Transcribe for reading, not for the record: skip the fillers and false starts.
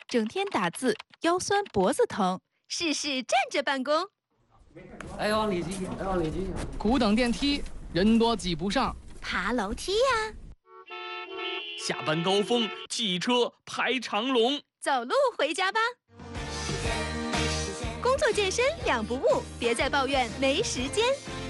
整天打字，腰酸脖子疼， 试试站着办公。 来往里挤，来往里挤。 苦等电梯，人多挤不上。 爬楼梯呀。 下班高峰，汽车排长龙。 走路回家吧。工作健身两不误，别再抱怨没时间。